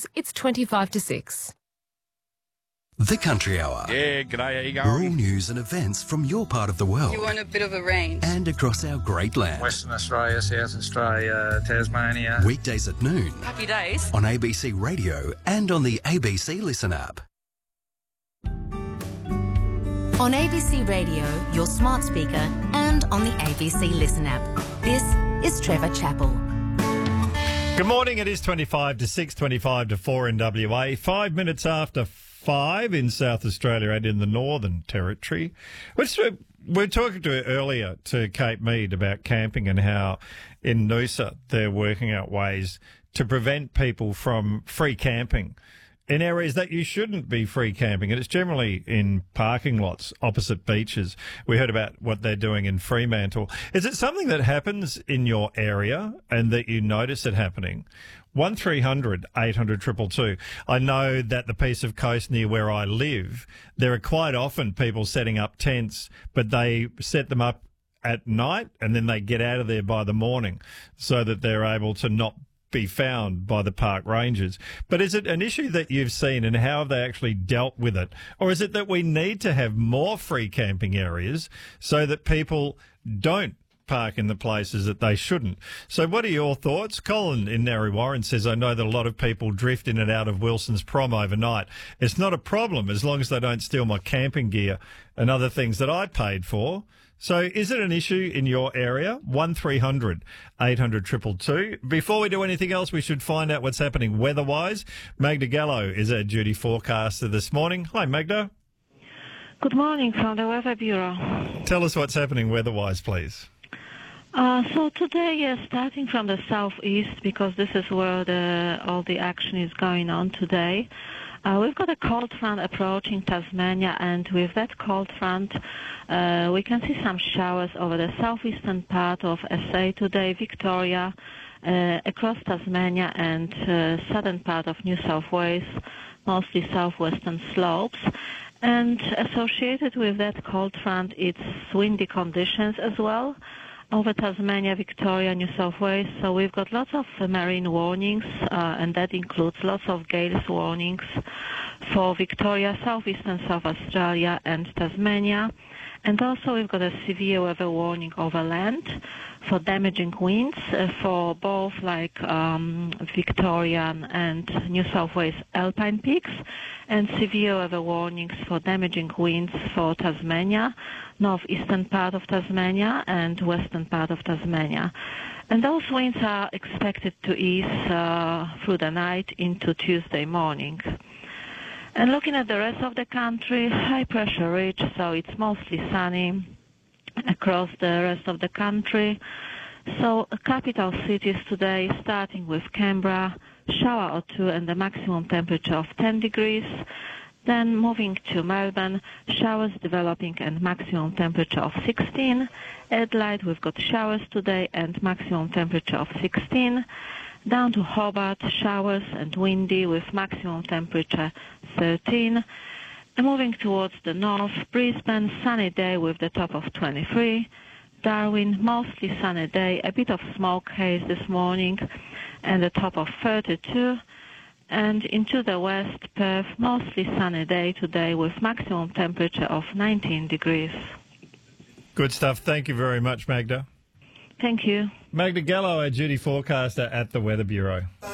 news, it's 25 to 6. The Country Hour. Yeah, g'day, how you All going? news and events from your part of the world. You want a bit of a range. And across our great land. Western Australia, South Australia, Tasmania. Weekdays at noon. Happy days. On ABC Radio and on the ABC Listen app. On ABC Radio, your smart speaker, and on the ABC Listen app. This is Trevor Chappell. Good morning. It is 25 to 6, 25 to 4 in WA. 5 minutes after 5 in South Australia and in the Northern Territory. We're talking earlier to Kate Mead about camping and how in Noosa they're working out ways to prevent people from free camping in areas that you shouldn't be free camping, and it's generally in parking lots opposite beaches. We heard about what they're doing in Fremantle. Is it something that happens in your area and that you notice it happening? 1300 800 222. I know that the piece of coast near where I live, there are quite often people setting up tents, but they set them up at night and then they get out of there by the morning so that they're able to not be found by the park rangers. But is it an issue that you've seen, and how have they actually dealt with it? Or is it that we need to have more free camping areas so that people don't park in the places that they shouldn't? So what are your thoughts? Colin in Narre Warren says, I know that a lot of people drift in and out of Wilson's Prom overnight. It's not a problem as long as they don't steal my camping gear and other things that I paid for. So is it an issue in your area? 1300 800 222. Before we do anything else, we should find out what's happening weather-wise. Magda Gallo is our duty forecaster this morning. Hi, Magda. Good morning from the Weather Bureau. Tell us what's happening weather-wise, please. So today, starting from the southeast, because this is where all the action is going on today, we've got a cold front approaching Tasmania, and with that cold front, we can see some showers over the southeastern part of SA today, Victoria, across Tasmania and southern part of New South Wales, mostly southwestern slopes. And associated with that cold front, it's windy conditions as well over Tasmania, Victoria, New South Wales. So we've got lots of marine warnings, and that includes lots of gales warnings for Victoria, southeastern South Australia and Tasmania. And also we've got a severe weather warning over land for damaging winds for both Victorian and New South Wales alpine peaks, and severe weather warnings for damaging winds for Tasmania, northeastern part of Tasmania and western part of Tasmania. And those winds are expected to ease through the night into Tuesday morning. And looking at the rest of the country, high pressure ridge, so it's mostly sunny across the rest of the country. So capital cities today, starting with Canberra, shower or two and the maximum temperature of 10 degrees. Then moving to Melbourne, showers developing and maximum temperature of 16. Adelaide, we've got showers today and maximum temperature of 16. Down to Hobart, showers and windy with maximum temperature 13. And moving towards the north, Brisbane, sunny day with the top of 23. Darwin, mostly sunny day, a bit of smoke haze this morning and the top of 32. And into the west, Perth, mostly sunny day today with maximum temperature of 19 degrees. Good stuff. Thank you very much, Magda. Thank you. Magda Gallo, our duty forecaster at the Weather Bureau.